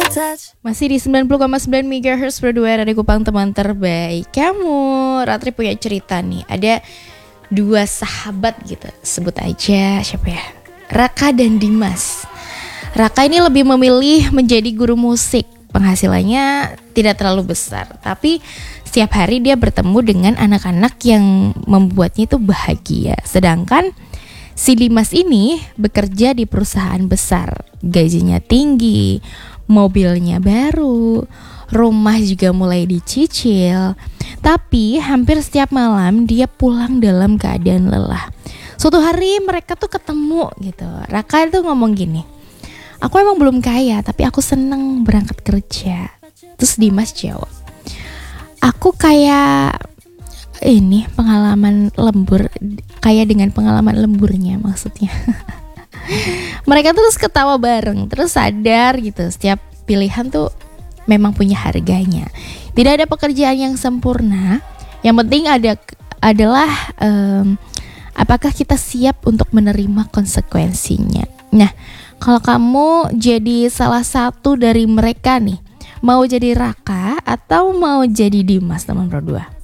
Masih di 90,9 MHz berdua dari Kupang, teman terbaik kamu. Ratri punya cerita nih. Ada dua sahabat gitu, sebut aja siapa ya, Raka dan Dimas. Raka ini lebih memilih menjadi guru musik. Penghasilannya tidak terlalu besar, tapi setiap hari dia bertemu dengan anak-anak yang membuatnya itu bahagia. Sedangkan si Dimas ini bekerja di perusahaan besar, gajinya tinggi, mobilnya baru, rumah juga mulai dicicil. Tapi hampir setiap malam dia pulang dalam keadaan lelah. Suatu hari mereka tuh ketemu gitu. Raka tuh ngomong gini, "Aku emang belum kaya, tapi aku seneng berangkat kerja." Terus Dimas jawab, "Aku kayak ini pengalaman lembur, kaya dengan pengalaman lemburnya," maksudnya. Mereka terus ketawa bareng, terus sadar gitu, setiap pilihan tuh memang punya harganya. Tidak ada pekerjaan yang sempurna. Yang penting adalah apakah kita siap untuk menerima konsekuensinya. Nah, kalau kamu jadi salah satu dari mereka nih, mau jadi Raka atau mau jadi Dimas, teman berdua?